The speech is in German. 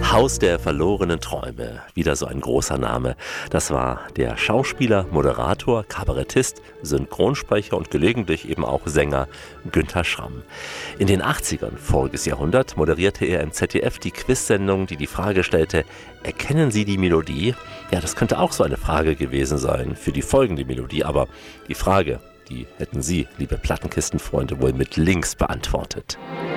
Haus der verlorenen Träume, wieder so ein großer Name. Das war der Schauspieler, Moderator, Kabarettist, Synchronsprecher und gelegentlich eben auch Sänger Günther Schramm. In den 80ern, voriges Jahrhundert, moderierte er im ZDF die Quizsendung, die die Frage stellte: Erkennen Sie die Melodie? Ja, das könnte auch so eine Frage gewesen sein für die folgende Melodie, aber die Frage, die hätten Sie, liebe Plattenkistenfreunde, wohl mit links beantwortet.